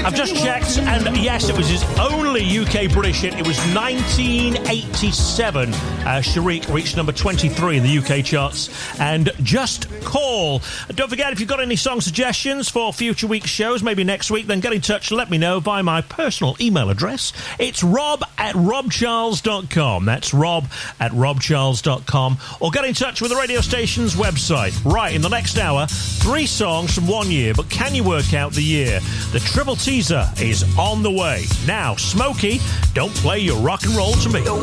I've just checked, and yes, it was his only UK British hit. It was 1987. Sharik reached number 23 in the UK charts. And Just Call. And don't forget, if you've got any song suggestions for future week's shows, maybe next week, then get in touch and let me know via my personal email address. It's rob@robcharles.com. That's rob@robcharles.com. Or get in touch with the radio station's website. Right, in the next hour, 3 songs from 1 year, but can you work out the year? The triple teaser is on the way. Now, Smokey, don't play your rock and roll to me.